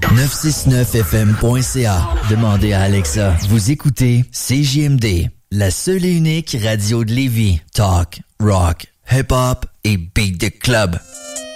969fm.ca. Demandez à Alexa. Vous écoutez CJMD, la seule et unique radio de Lévis. Talk, rock, hip-hop et beat the club.